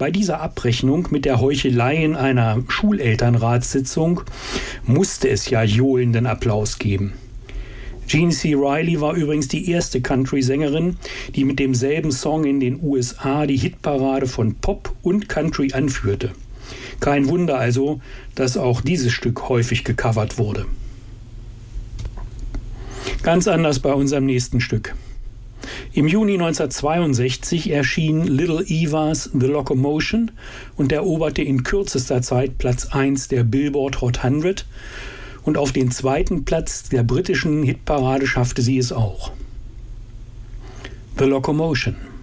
Bei dieser Abrechnung mit der Heuchelei in einer Schulelternratssitzung musste es ja johlenden Applaus geben. Jean C. Reilly war übrigens die erste Country-Sängerin, die mit demselben Song in den USA die Hitparade von Pop und Country anführte. Kein Wunder also, dass auch dieses Stück häufig gecovert wurde. Ganz anders bei unserem nächsten Stück. Im Juni 1962 erschien Little Eva's The Locomotion und eroberte in kürzester Zeit Platz 1 der Billboard Hot 100 und auf den zweiten Platz der britischen Hitparade schaffte sie es auch. The Locomotion.